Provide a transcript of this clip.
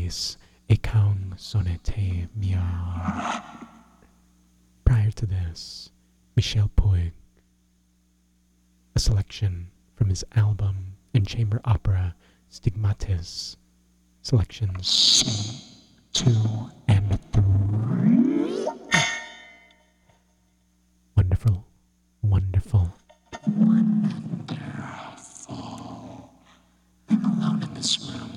piece, Ikaung Sonete Mia. Prior to this, Michel Puig, a selection from his album and chamber opera Stigmatis, selections 2 and 3. Wonderful, wonderful. Wonderful. I'm alone in this room.